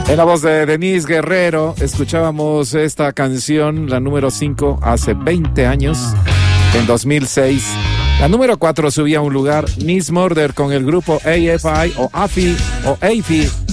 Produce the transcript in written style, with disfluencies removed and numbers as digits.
En la voz de Denise Guerrero, escuchábamos esta canción, la número 5, hace 20 años, en 2006. La número 4 subía un lugar, Nice Murder con el grupo AFI o AFI o AFI.